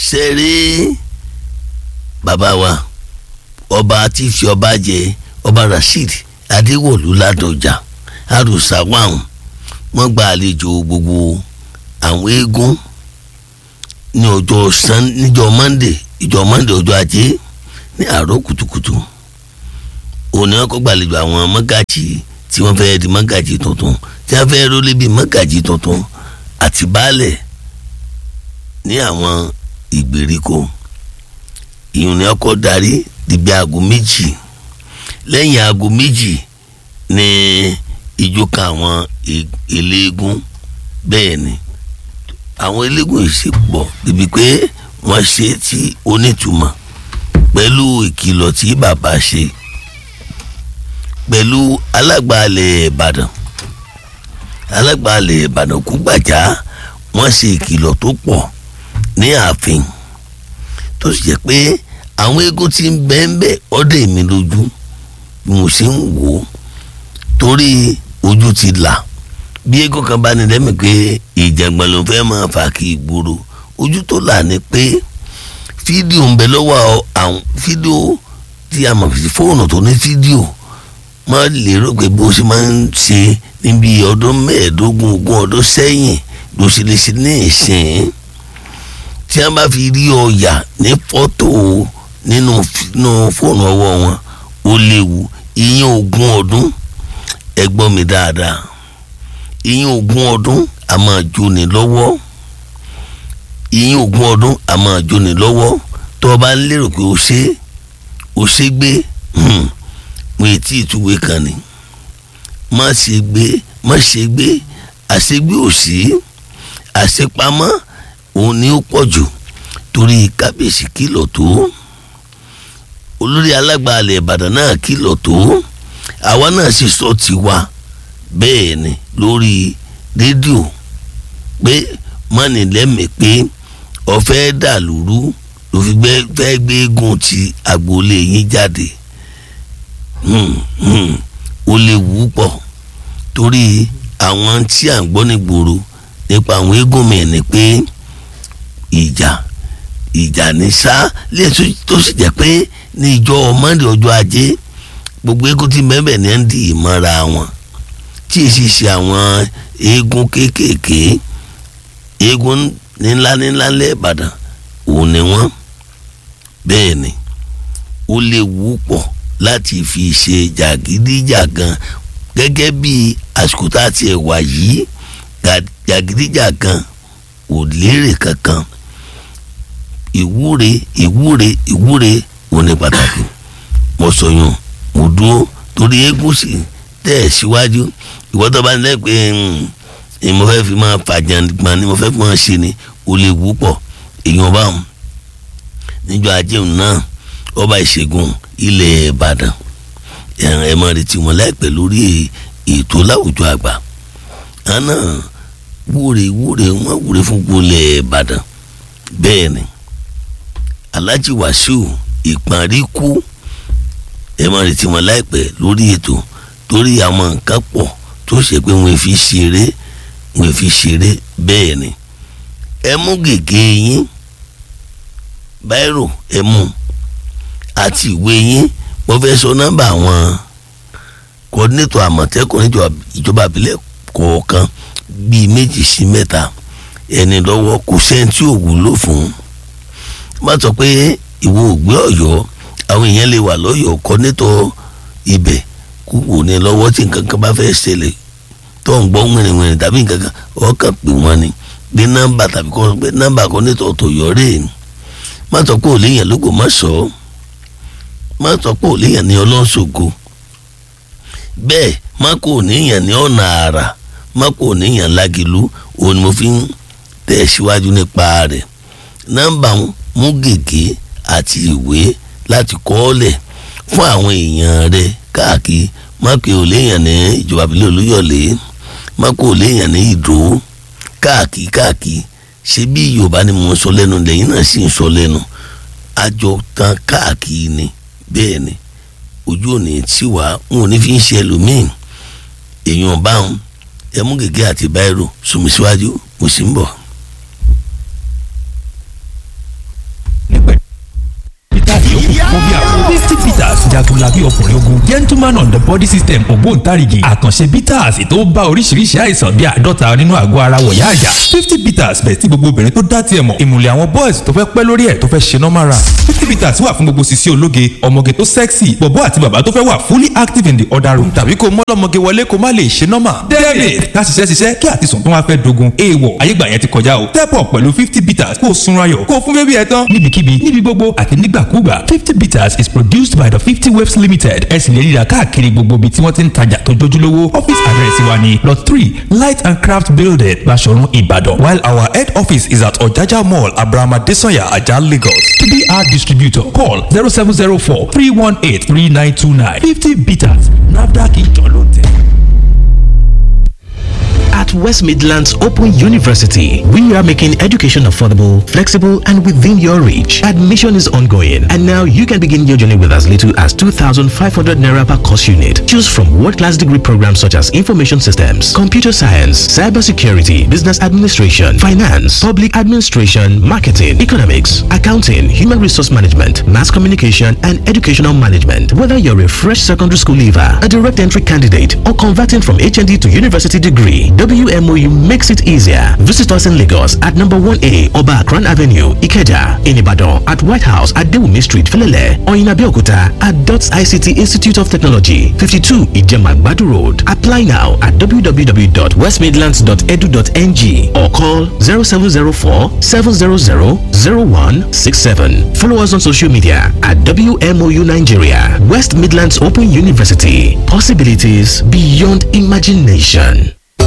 sẹ́rí bàbá wa ọba tí fi ọba jẹ ọba Rasheed Adéwọ̀lú Ládọjà àrùsá wàhùn wọ́n gba àlejò gbogbo àwọn eégún ní níjọ́ Monday ọjọ́ ajé ní àárọ̀ kùtùkùtù òní wọn kọ́ gbàlejò àwọn mọ́gàjì tí wọ́n fẹ́ẹ́ di mọ́gàjì tuntun tí wọ́n fẹ́ẹ́ rólé bíi mọ́gàjì tuntun àti baálẹ̀ ní àwọn ìgbèríko ìyún ni ọkọ̀ darí dìbí aago méjì lẹ́yìn aago méjì ní ijó kan àwọn eléégún bẹ́ẹ̀ ni àwọn eléégún ìṣepọ̀ débi pé wọ́n ṣe tí onítùmọ̀ pẹ̀lú ìkìlọ̀ tí bàbá ṣe pẹ̀lú alágbàálẹ̀ Ìbàdàn Kúgbàjà wọ́n ṣe ìkìlọ̀ tó pọ̀ ní ààfin tó sì jẹ́ pé àwọn eégún tí ń bẹ́ẹ̀ ọdẹ mi lójú bí mo ṣe ń wò ó torí ojú ti là bí eégún kan bá ní lẹ́mìí pé ìjàngbọ̀n ló fẹ́ máa fà kí ìgboro ojú tó là ní pé fídíò ń bẹ lọ́wọ́ àwọn fídíò tí a mọ̀ sí fóònù tó ní fídíò máa lérò pé bó ṣe máa ń ṣe níbi ọdún 15 ogún ọdún sẹ́yìn ló ṣe lè ṣe ní ìsìn tí wọ́n bá fi rí ọ̀yà ní fọ́tò nínú fóònù ọwọ́ wọn ó léwu ìyẹn 20 ọdún ẹ gbọ́ mi dáadáa ìyẹn 20 ọdún a máa jóni lọ́wọ́ ìyẹn 20 ọdún a máa jóni lọ́wọ́ tó o bá ń lérò pé o ṣe gbé mo etí ìtúwé kan ni má ṣe gbé àṣegbé ò sí àṣepamọ́ òun ni ó pọ̀ jù torí kábíyèsí kìlọ̀ tó olórí alágbàálẹ̀ Ìbàdàn náà kìlọ̀ tó àwa náà sì sọ tiwa bẹ́ẹ̀ ni lórí rédíò pé mọ́ni lẹ́mìí pé ọ̀fẹ́ dàlúrú ló fi fẹ́ gbé eégún ti agboolé yín jáde ó lè wú pọ̀ torí àwọn tí à ń gbọ́ nígboro nípa àwọn eégún mi ni pé ìjà ní sá lẹ́yìn tó sì jẹ́ pé ní ìjọ Monday ọjọ́ ajé gbogbo eégún tí mẹ́bẹ̀ ní ń di ìmọ̀ra wọn tí èsì ṣe àwọn eégún kéékèèké eégún ńlá lẹ́ Ìbàdàn òun ni wọ́n bẹ́ẹ̀ ni ó lè wú pọ̀ láti fi ṣe jàgídíjàgan gẹ́gẹ́ bí àsìkò tá a ti wà yìí jàgídíjàgan ò lérè kankan ìwúre ò ní pàtàkì mo sọyún mo dúró torí eégún sì tẹ̀ síwájú ìwọ́n tó bá ní lẹ́pẹ́ mo fẹ́ fi máa fàjàngbọ̀n ni mo fẹ́ fi máa ṣe ni ó lè wú pọ̀ èèyàn bá wọn níjọ́ ajé náà ọba ìṣègùn ilẹ̀ Ìbàdàn ẹ máa retí wọn láìpẹ́ lórí ètò láwùjọ àgbà àná wúre wọn wúre fún gbolẹ̀ Ìbàdàn bẹ́ẹ̀ ni Alhaji Wasiu Ìpàríkú ẹ máa retí wọn láìpẹ́ lórí ètò torí àwọn nǹkan pọ̀ tó ṣe pé wọn fi ṣeré bẹ́ẹ̀ ni ẹ mú gègé yín báírò ẹ mú àti ìwé yín mo fẹ́ sọ nọ́mbà àwọn kọ́dínétọ̀ Àmọ̀tẹ́kùn ìjọba ìbílẹ̀ kọ̀ọ̀kan bíi 2 sí 3 ẹni lọ́wọ́ kò sẹ́ni tí ò wúlò fún má sọ pé ìwọ ògbé Ọ̀yọ́ àwọn èèyàn lè wà lọ́yọ̀ọ́ kọ́dínétọ̀ ibẹ̀ kú wò ní lọ́wọ́ tí nǹkan kan bá fẹ́ ṣẹlẹ̀ tó ń gbọ́ wìrìwìrì tàbí nǹkan kan ọkàn pè wọ́n ni gbé nọ́mbà tàbí kọ́ gbé nọ́mbà kọ́dínétọ̀ tọ̀yọ́ rè má sọ pé òléyàn lóko má sọ ọ́ má sọ pé òléyàn ní ọlọ́ṣogo bẹ́ẹ̀ má kò níyàn ní ọ̀nà àrà má kò níyàn lágìlú òun ni mo fi ń tẹ̀ síwájú nípa rẹ̀ nọ́mbà mú gègé àti ìwé láti kọ́ ọ́ lẹ̀ fún àwọn èèyàn rẹ̀ káàkiri má kò òléyàn ní ìjọba ìbílẹ̀ Olúyọ̀lé má kò òléyàn ní Ìdó káàkiri ṣé bí Yorùbá ni mo ń sọ lẹ́nu lẹ́yìn náà sì ń sọ lẹ́nu àjọ tán káàkiri ni bẹ́ẹ̀ ni ojú òní tí wà ń ò ní fi ń ṣe ẹlòmíì èèyàn báwọn ẹ mú gègé àti báírò sùnmí síwájú mo sì ń bọ̀. jagunlabi ọkùnrin ogun gentleman on the body system ògbóǹtarìgì àkànṣe bitters tó bá oríṣiríṣi àìsàn bíi 50 nínú àgọ́ ara wọ̀yá àyà 50 bitters bẹ̀ tí gbogbo obìnrin tó dá tiẹ̀ mọ̀ ìmùlẹ̀ àwọn boys tó fẹ́ pẹ́ lórí ẹ̀ tó fẹ́ ṣe normal run 50 bitters wà fún gbogbo sisi ológe ọmọge tó sexy bọ̀bọ́ àti bàbá tó fẹ́ wà fully active in the other room tàbí kó mọ́lọ́mọge wọlé kó má lè ṣe normal david ká ṣiṣẹ́ kí àtisùn tó wá fẹ́ dogun èèwọ̀ ayégbà yẹn ti kọjá o step up pẹ̀lú 50 bitters kó o sunra yọ̀ kó o fún bébí ẹ tán níbikíbi níbi gbogbo àti nígbàkúgbà 50 bitters is produced by the 50 Waves Limited ẹ sì lè rí ra káàkiri gbogbo ibi tí wọ́n ti ń tajà tó jójúlówó office address wa ni lot 3 Light and Craft Building Baṣọ̀run Ìbàdàn while our head office is at Ọ̀jájá Mall Abraham Adesanya Ajah Lagos to be our distributor call 0704-318-3929 50 bitters NAFDAC ìjọ ló tẹ̀. At West Midlands Open University, we are making education affordable, flexible, and within your reach. Admission is ongoing, and now you can begin your journey with as little as 2,500 naira per course unit. Choose from world-class degree programs such as Information Systems, Computer Science, Cybersecurity, Business Administration, Finance, Public Administration, Marketing, Economics, Accounting, Human Resource Management, Mass Communication, and Educational Management. Whether you're a fresh secondary school leaver, a direct entry candidate, or converting from HND to university degree, WMOU makes it easier. Visit us in Lagos at number 1A Oba Akran Avenue, Ikeja, in Ibadan at White House at Dewumi Street, Felele, or in Abeokuta at DOTS ICT Institute of Technology, 52 Ijemagbadu Road. Apply now at www.westmidlands.edu.ng or call 0704-700-0167. Follow us on social media at WMOU Nigeria. West Midlands Open University. Possibilities beyond imagination.